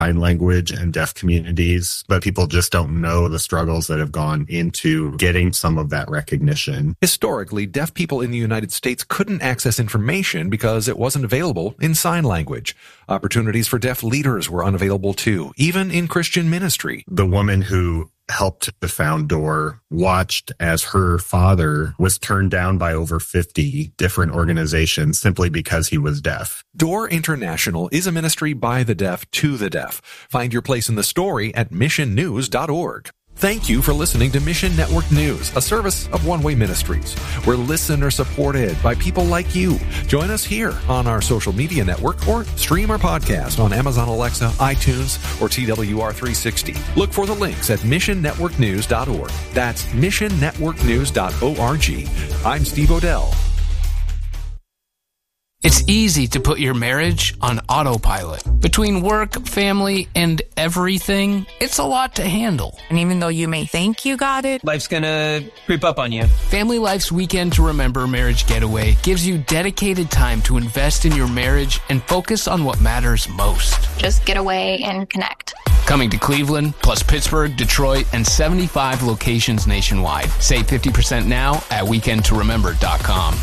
sign language and deaf communities, but people just don't know the struggles that have gone into getting some of that recognition. Historically, deaf people in the United States couldn't access information because it wasn't available in sign language. Opportunities for deaf leaders were unavailable too, even in Christian ministry. The woman who helped to found Door watched as her father was turned down by over 50 different organizations simply because he was deaf. Door International is a ministry by the deaf to the deaf. Find your place in the story at missionnews.org. Thank you for listening to Mission Network News, a service of One Way Ministries. We're listener supported by people like you. Join us here on our social media network or stream our podcast on Amazon Alexa, iTunes, or TWR360. Look for the links at missionnetworknews.org. That's missionnetworknews.org. I'm Steve Odell. It's easy to put your marriage on autopilot. Between work, family, and everything, it's a lot to handle. And even though you may think you got it, life's gonna creep up on you. Family Life's Weekend to Remember Marriage Getaway gives you dedicated time to invest in your marriage and focus on what matters most. Just get away and connect. Coming to Cleveland, plus Pittsburgh, Detroit, and 75 locations nationwide. Save 50% now at weekendtoremember.com.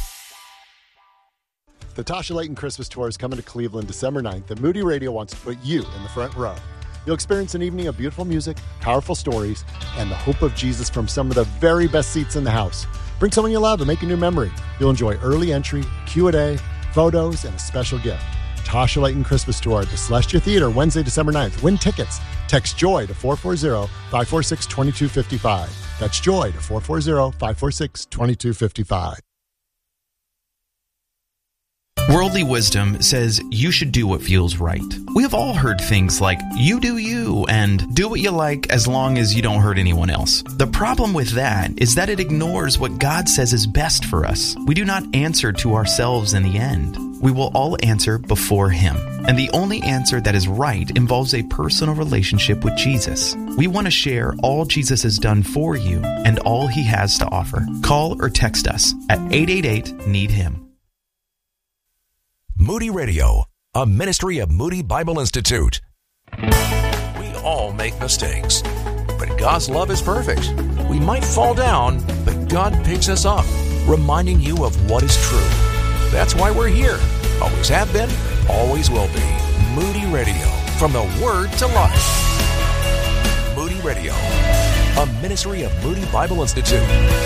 The Tasha Layton Christmas Tour is coming to Cleveland December 9th, and Moody Radio wants to put you in the front row. You'll experience an evening of beautiful music, powerful stories, and the hope of Jesus from some of the very best seats in the house. Bring someone you love and make a new memory. You'll enjoy early entry, Q&A, photos, and a special gift. Tasha Layton Christmas Tour at the Celestia Theater, Wednesday, December 9th. Win tickets. Text JOY to 440-546-2255. That's JOY to 440-546-2255. Worldly wisdom says you should do what feels right. We have all heard things like, you do you, and do what you like as long as you don't hurt anyone else. The problem with that is that it ignores what God says is best for us. We do not answer to ourselves in the end. We will all answer before Him. And the only answer that is right involves a personal relationship with Jesus. We want to share all Jesus has done for you and all He has to offer. Call or text us at 888-NEED-HIM. Moody Radio, a ministry of Moody Bible Institute. We all make mistakes, but God's love is perfect. We might fall down, but God picks us up, reminding you of what is true. That's why we're here. Always have been, always will be. Moody Radio, from the Word to life. Moody Radio, a ministry of Moody Bible Institute.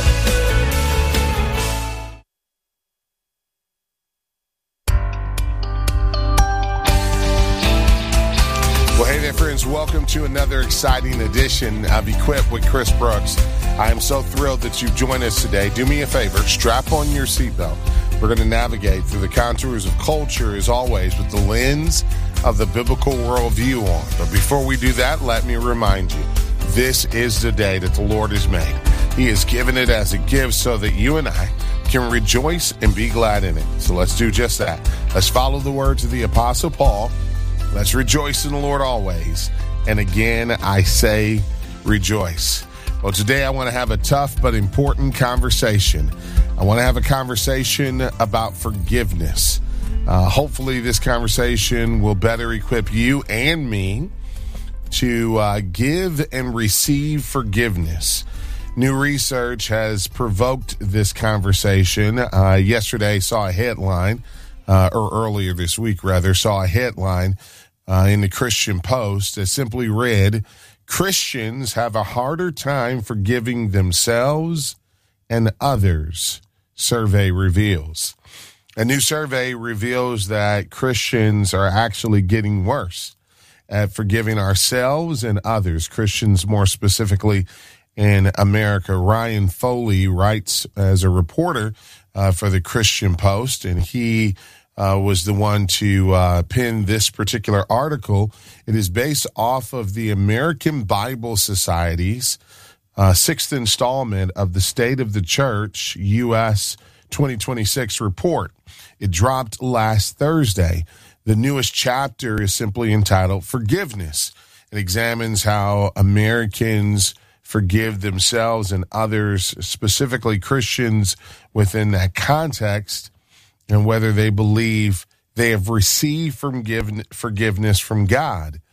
Well, hey there, friends. Welcome to another exciting edition of Equipped with Chris Brooks. I am so thrilled that you've joined us today. Do me a favor, strap on your seatbelt. We're going to navigate through the contours of culture, as always, with the lens of the biblical worldview on. But before we do that, let me remind you, this is the day that the Lord has made. He has given it as a gift so that you and I can rejoice and be glad in it. So let's do just that. Let's follow the words of the Apostle Paul. Let's rejoice in the Lord always. And again, I say rejoice. Well, today I want to have a tough but important conversation. I want to have a conversation about forgiveness. Hopefully this conversation will better equip you and me to give and receive forgiveness. New research has provoked this conversation. Yesterday saw a headline, or earlier this week rather, saw a headline in the Christian Post that simply read, Christians have a harder time forgiving themselves and others, survey reveals. A new survey reveals that Christians are actually getting worse at forgiving ourselves and others, Christians more specifically in America. Ryan Foley writes as a reporter for the Christian Post, and he was the one to pen this particular article. It is based off of the American Bible Society's sixth installment of the State of the Church U.S. 2026 report. It dropped last Thursday. The newest chapter is simply entitled Forgiveness. It examines how Americans forgive themselves and others, specifically Christians within that context, and whether they believe they have received forgiveness from God.